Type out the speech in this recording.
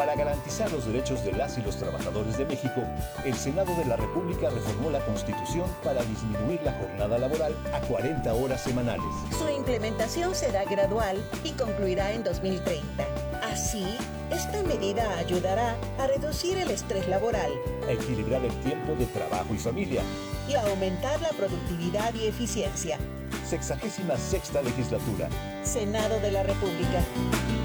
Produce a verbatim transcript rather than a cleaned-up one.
Para garantizar los derechos de las y los trabajadores de México, el Senado de la República reformó la Constitución para disminuir la jornada laboral a cuarenta horas semanales. Su implementación será gradual y concluirá en dos mil treinta. Así, esta medida ayudará a reducir el estrés laboral, A equilibrar el tiempo de trabajo y familia. y a aumentar la productividad y eficiencia. Sexagésima sexta legislatura. Senado de la República.